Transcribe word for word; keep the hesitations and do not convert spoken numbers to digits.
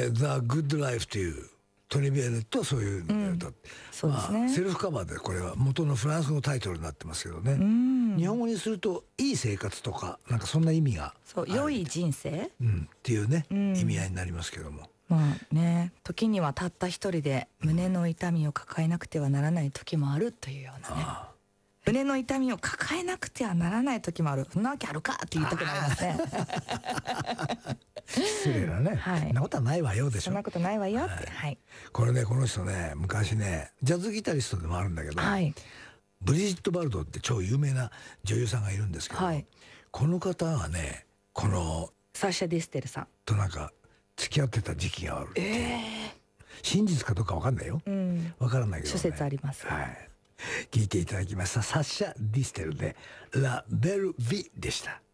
ー、The Good Life というトニー・ベネットはそういうのを歌って、 うん、そうですね、 まあ、セルフカバーでこれは元のフランス語タイトルになってますけどね、うん、日本語にするといい生活とかなんかそんな意味がそう良い人生、 うん、っていうね、うん、意味合いになりますけども、 まあね、時にはたった一人で胸の痛みを抱えなくてはならない時もあるというようなね、ああ、胸の痛みを抱えなくてはならない時もある、そんなわけあるかって言いたくなりますね失礼なね、はい、そんなことはないわよでしょ、 そんなことないわよって、はいはい、 これね、この人ね、昔ねジャズギタリストでもあるんだけど、はい、ブリジット・バルドって超有名な女優さんがいるんですけど、はい、この方はね、このサーシャ・ディステルさんとなんか付き合ってた時期があるっていう、えー、真実かどうか分かんないよ、うん、分からないけど、ね、 諸説あります、 はい、聞いていただきましたサッシャ・ディステルでラ・ベル・ヴィでした。